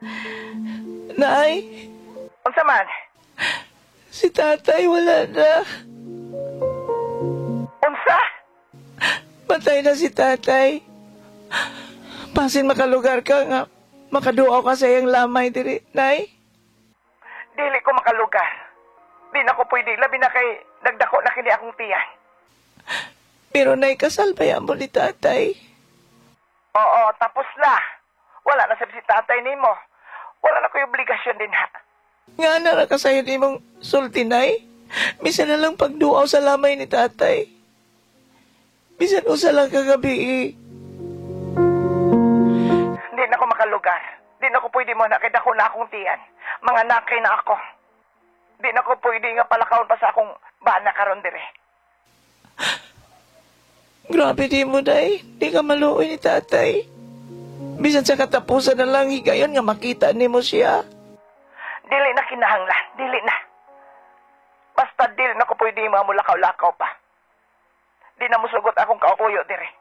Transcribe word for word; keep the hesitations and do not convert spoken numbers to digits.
Nay, Unsa man? si tatay wala na. Unsa? Patay na si tatay. Pasin makalugar ka nga. Makaduaw ka sa iyang lamay diri, Nay. Dili ko makalugar. Di na ko pwede, labi na kay nagdako na kini akong tiyan. Pero Nay, kasal pa yan mo ni tatay. Oo, tapos na. Wala na sabi si tatay nimo. Wala na ko yung obligasyon din ha. Nga na ra ka sa'yo ni mong sulti, Nay. Bisan na lang pagduaw sa lamay ni tatay. Bisan usa lang kagabi eh. Di na ko makalugar. Di na ko pwede mo na kay dako na akong tiyan. Mga nakay na ako. Di na ko pwede nga palakaon pa sa akong bana karon dire. Grabe di mo, Day. Di ka maluoy ni tatay. Bisan sa katapusan na lang higayon nga makita ni mo siya. Dili na kinahanglan. Dili na. Basta dili na ko pwede mga mulakaw-lakaw pa. Di na musugot akong kaukuyo dire.